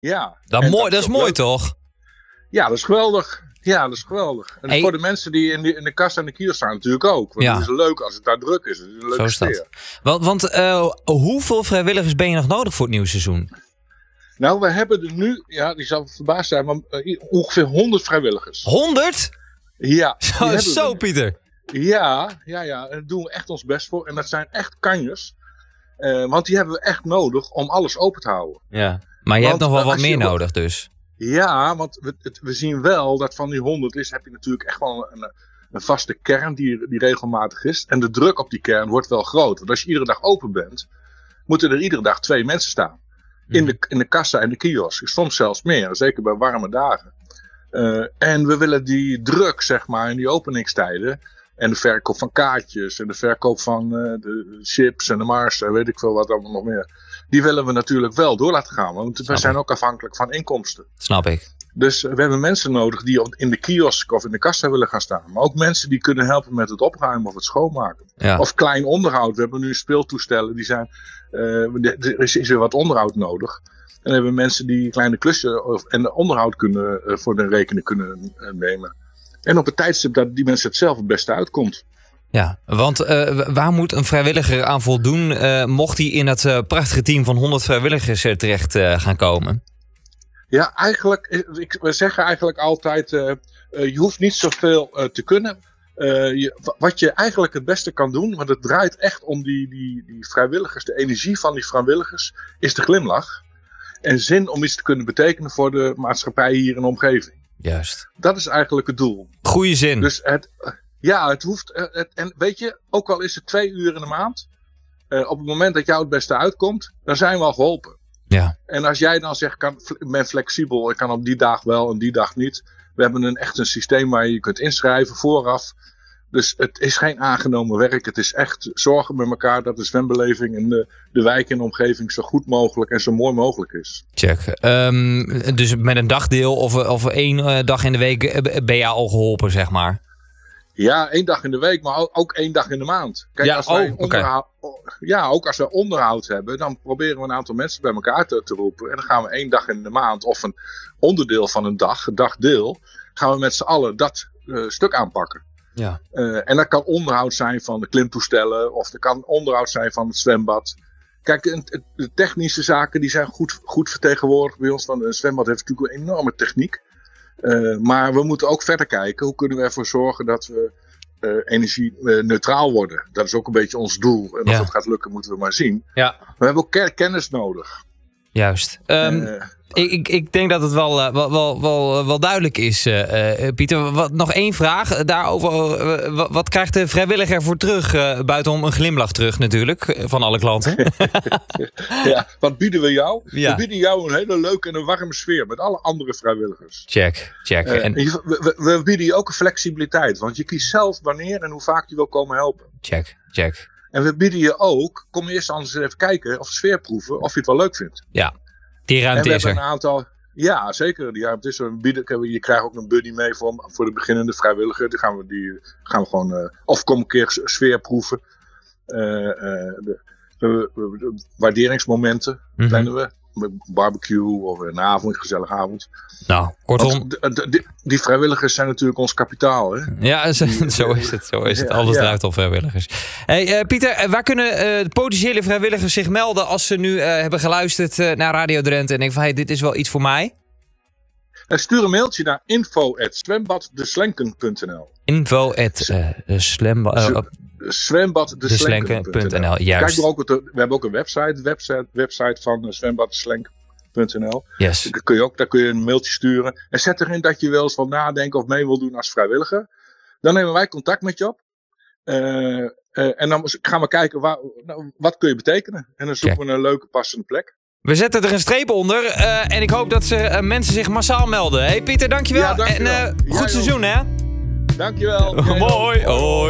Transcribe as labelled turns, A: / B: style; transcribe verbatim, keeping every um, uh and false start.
A: Ja.
B: Dat, mooi, dat is mooi, leuk. Toch?
A: Ja, dat is geweldig. Ja, dat is geweldig. En hey. voor de mensen die in de, in de kassa en de kiosk staan natuurlijk ook. Want ja. het is leuk als het daar druk is. Het is een leuke
B: Zo is dat. Want, want uh, hoeveel vrijwilligers ben je nog nodig voor het nieuwe seizoen?
A: Nou, we hebben er nu, ja, die zal verbaasd zijn, maar uh, ongeveer honderd vrijwilligers.
B: honderd?
A: Ja.
B: Zo, zo Pieter.
A: Ja, ja, ja. En daar doen we echt ons best voor. En dat zijn echt kanjers. Uh, want die hebben we echt nodig om alles open te houden.
B: Ja. Maar je want, hebt nog wel wat meer nodig dus.
A: Ja, want we, het, we zien wel dat van die honderd is, heb je natuurlijk echt wel een, een vaste kern die, die regelmatig is. En de druk op die kern wordt wel groot. Want als je iedere dag open bent, moeten er iedere dag twee mensen staan. Hmm. In, de, in de kassa en de kiosk. Soms zelfs meer, zeker bij warme dagen. Uh, en we willen die druk, zeg maar, in die openingstijden. En de verkoop van kaartjes en de verkoop van uh, de chips en de Mars en weet ik veel wat allemaal nog meer. Die willen we natuurlijk wel door laten gaan. Want we zijn ook afhankelijk van inkomsten.
B: Snap ik.
A: Dus we hebben mensen nodig die in de kiosk of in de kassa willen gaan staan. Maar ook mensen die kunnen helpen met het opruimen of het schoonmaken.
B: Ja.
A: Of klein onderhoud. We hebben nu speeltoestellen. Die zijn, uh, er is, is er wat onderhoud nodig. En dan hebben we mensen die kleine klussen of, en onderhoud kunnen, uh, voor de rekening kunnen uh, nemen. En op het tijdstip dat die mensen het zelf het beste uitkomt.
B: Ja, want uh, waar moet een vrijwilliger aan voldoen uh, mocht hij in dat uh, prachtige team van honderd vrijwilligers uh, terecht uh, gaan komen?
A: Ja, eigenlijk, ik, we zeggen eigenlijk altijd, uh, uh, je hoeft niet zoveel uh, te kunnen. Uh, je, wat je eigenlijk het beste kan doen, want het draait echt om die, die, die vrijwilligers, de energie van die vrijwilligers, is de glimlach. En zin om iets te kunnen betekenen voor de maatschappij hier in de omgeving.
B: Juist.
A: Dat is eigenlijk het doel.
B: Goeie zin.
A: Dus het, ja, het hoeft, het, en weet je, ook al is het twee uur in de maand, uh, op het moment dat jou het beste uitkomt, dan zijn we al geholpen.
B: Ja.
A: En als jij dan zegt, kan, ik ben flexibel, ik kan op die dag wel en die dag niet. We hebben een, echt een systeem waar je je kunt inschrijven vooraf. Dus het is geen aangenomen werk. Het is echt zorgen met elkaar dat de zwembeleving in de, de wijk en de omgeving zo goed mogelijk en zo mooi mogelijk is.
B: Check. Um, dus met een dagdeel of, of één uh, dag in de week ben je al geholpen, zeg maar?
A: Ja, één dag in de week, maar ook, ook één dag in de maand. Kijk,
B: ja,
A: als wij
B: oh,
A: onderhoud,
B: okay.
A: ja, ook als we onderhoud hebben, dan proberen we een aantal mensen bij elkaar te, te roepen. En dan gaan we één dag in de maand of een onderdeel van een dag, een dagdeel, gaan we met z'n allen dat uh, stuk aanpakken.
B: Ja.
A: Uh, en dat kan onderhoud zijn van de klimtoestellen of dat kan onderhoud zijn van het zwembad. Kijk, de technische zaken die zijn goed, goed vertegenwoordigd bij ons. Want een zwembad heeft natuurlijk een enorme techniek. Uh, maar we moeten ook verder kijken. Hoe kunnen we ervoor zorgen dat we uh, energie uh, neutraal worden? Dat is ook een beetje ons doel. En of
B: ja.
A: dat gaat lukken moeten we maar zien.
B: Ja.
A: We hebben ook kennis nodig.
B: Juist. Um, uh, ik, ik, ik denk dat het wel, uh, wel, wel, wel, wel duidelijk is, uh, uh, Pieter. Wat, nog één vraag daarover. Uh, wat, wat krijgt de vrijwilliger voor terug? Uh, buitenom een glimlach terug natuurlijk, van alle klanten.
A: Ja, wat bieden we jou?
B: Ja.
A: We bieden jou een hele leuke en een warme sfeer met alle andere vrijwilligers.
B: Check, check.
A: Uh,
B: en...
A: we, we, we bieden je ook een flexibiliteit. Want je kiest zelf wanneer en hoe vaak je wil komen helpen.
B: Check, check.
A: En we bieden je ook, kom eerst anders even kijken of sfeerproeven of je het wel leuk vindt.
B: Ja, die ruimte
A: en we
B: is er.
A: Hebben een aantal, ja, zeker. Die ruimte is er. We bieden, je krijgt ook een buddy mee voor, voor de beginnende vrijwilliger. Die gaan we, die gaan we gewoon, uh, of kom een keer sfeerproeven. Uh, uh, de, de, de, de waarderingsmomenten mm-hmm. plannen we. Barbecue of een avond, een gezellige avond.
B: Nou, kortom.
A: De, de, de, die vrijwilligers zijn natuurlijk ons kapitaal. Hè?
B: Ja, zo,
A: die,
B: zo is het. Zo is het.
A: Ja,
B: Alles
A: ja.
B: draait om vrijwilligers. Hey, uh, Pieter, waar kunnen uh, de potentiële vrijwilligers zich melden als ze nu uh, hebben geluisterd uh, naar Radio Drenthe en denken van hey, dit is wel iets voor mij?
A: Uh, stuur een mailtje naar info at zwembaddeslenken punt n l
B: info at zwembaddeslenken punt n l Juist.
A: Kijk, ook, we hebben ook een website, website, website van uh, zwembaddeslenken punt n l.
B: Yes.
A: Daar kun je ook, daar kun je een mailtje sturen. En zet erin dat je wel eens van nadenken of mee wil doen als vrijwilliger. Dan nemen wij contact met je op. Uh, uh, en dan gaan we kijken, waar, nou, wat kun je betekenen? En dan zoeken Check. we een leuke, passende plek.
B: We zetten er een streep onder. Uh, en ik hoop dat ze, uh, mensen zich massaal melden. Hey Pieter, dankjewel.
A: Ja, dankjewel.
B: En uh, goed ja, seizoen, hè?
A: Dankjewel.
B: Mooi. Hoi.